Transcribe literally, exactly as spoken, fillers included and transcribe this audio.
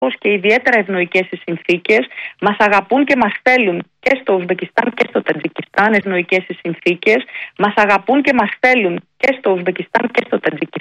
και ιδιαίτερα ευνοϊκές οι συνθήκες. Μας αγαπούν και μας θέλουν και στο Ουσμπεκιστάν και στο Τατζικιστάν ευνοϊκές οι συνθήκες. Μας αγαπούν και μας θέλουν και στο Ουσμπεκιστάν και στο Τατζικιστάν.